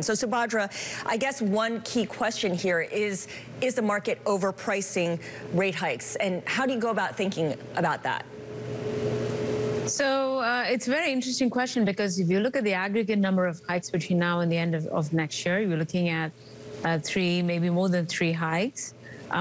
So Subhadra, I guess one key question here is the market overpricing rate hikes? And how do you go about thinking about that? So it's a very interesting question, because if you look at the aggregate number of hikes between now and the end of next year, you're looking at 3, maybe more than 3 hikes.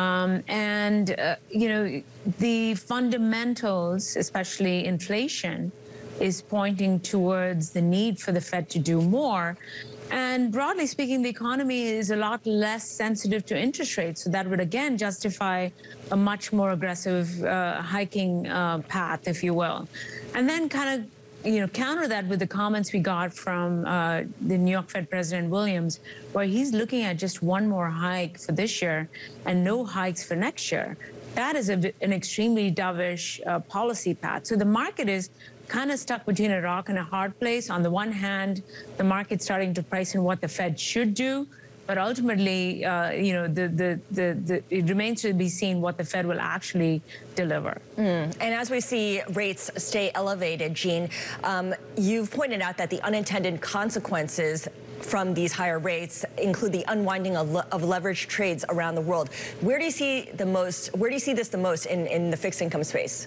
You know, the fundamentals, especially inflation, is pointing towards the need for the Fed to do more. And broadly speaking, the economy is a lot less sensitive to interest rates. So that would, again, justify a much more aggressive hiking path, if you will. And then kind of, you know, counter that with the comments we got from the New York Fed President Williams, where he's looking at just one more hike for this year and no hikes for next year. That is an extremely dovish policy path. So the market is kind of stuck between a rock and a hard place. On the one hand, the market's starting to price in what the Fed should do, but ultimately, you know, it remains to be seen what the Fed will actually deliver. And as we see rates stay elevated, Jean, you've pointed out that the unintended consequences from these higher rates include the unwinding of leveraged trades around the world. Where do you see the most? Where do you see this the most in the fixed income space?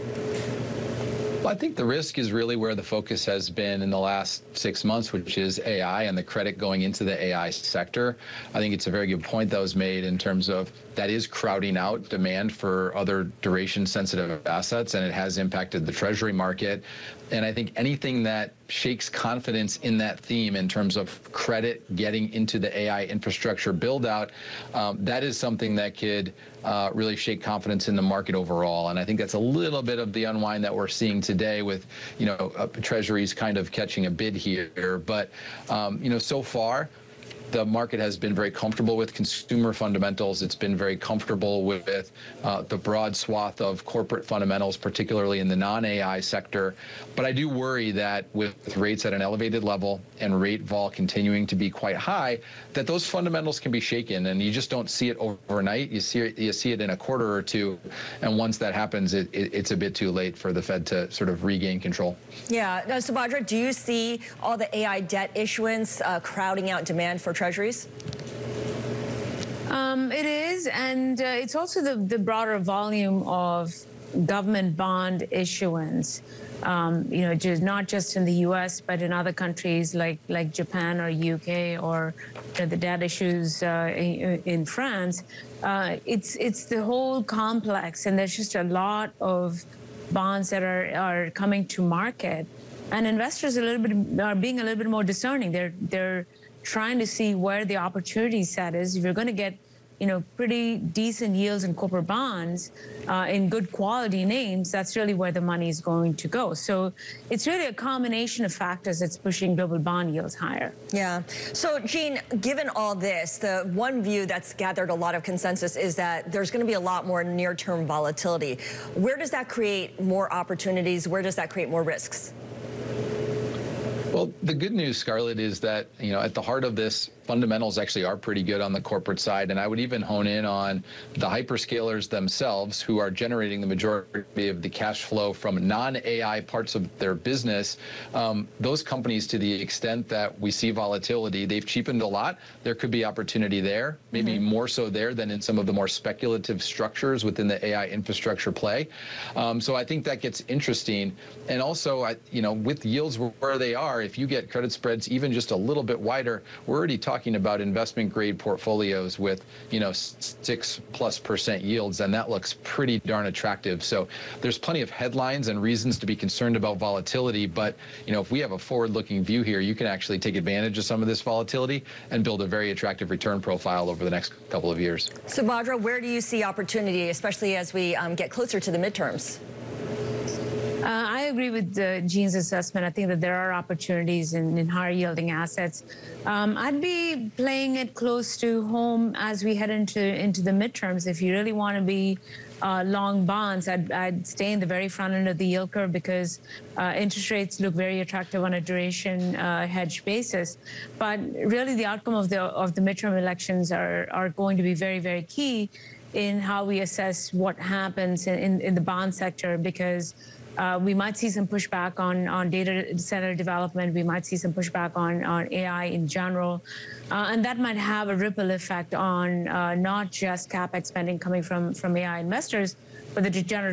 Well, I think the risk is really where the focus has been in the last 6 months, which is AI and the credit going into the AI sector. I think it's a very good point that was made in terms of that is crowding out demand for other duration-sensitive assets, and it has impacted the Treasury market. And I think anything that shakes confidence in that theme in terms of credit getting into the AI infrastructure build-out, that is something that could really shake confidence in the market overall. And I think that's a little bit of the unwind that we're seeing today with, you know, Treasuries kind of catching a bid here. But, you know, so far, the market has been very comfortable with consumer fundamentals. It's been very comfortable with the broad swath of corporate fundamentals, particularly in the non-AI sector. But I do worry that with rates at an elevated level and rate vol continuing to be quite high, that those fundamentals can be shaken, and you just don't see it overnight. You see it in a quarter or two, and once that happens, it's a bit too late for the Fed to sort of regain control. Yeah. Now, Subhadra, do you see all the AI debt issuance crowding out demand for Treasuries? It is, and it's also the broader volume of government bond issuance. You know, just not just in the U.S., but in other countries like Japan or UK, or the debt issues in France. It's the whole complex, and there's just a lot of bonds that are coming to market, and investors are being a little bit more discerning. They're trying to see where the opportunity set is. If you're going to get, you know, pretty decent yields in corporate bonds in good quality names, that's really where the money is going to go. So it's really a combination of factors that's pushing global bond yields higher. Yeah. So, Jean, given all this, the one view that's gathered a lot of consensus is that there's going to be a lot more near-term volatility. Where does that create more opportunities? Where does that create more risks? Well, the good news, Scarlett, is that, you know, at the heart of this, fundamentals actually are pretty good on the corporate side. And I would even hone in on the hyperscalers themselves, who are generating the majority of the cash flow from non-AI parts of their business. Those companies, to the extent that we see volatility, they've cheapened a lot. There could be opportunity there, maybe more so there than in some of the more speculative structures within the AI infrastructure play. So I think that gets interesting. And also, you know, with yields where they are, if you get credit spreads even just a little bit wider, we're already talking about investment grade portfolios with, you know, 6+% yields, and that looks pretty darn attractive. So there's plenty of headlines and reasons to be concerned about volatility, but, you know, if we have a forward-looking view here, you can actually take advantage of some of this volatility and build a very attractive return profile over the next couple of years. Subhadra, where do you see opportunity, especially as we get closer to the midterms? I agree with Jean's assessment. I think that there are opportunities in higher yielding assets. I'd be playing it close to home as we head into the midterms. If you really want to be long bonds, I'd stay in the very front end of the yield curve, because interest rates look very attractive on a duration hedge basis. But really, the outcome of the midterm elections are going to be very, very key in how we assess what happens in the bond sector, because We might see some pushback on data center development. We might see some pushback on AI in general. And that might have a ripple effect on not just CapEx spending coming from AI investors, but the generative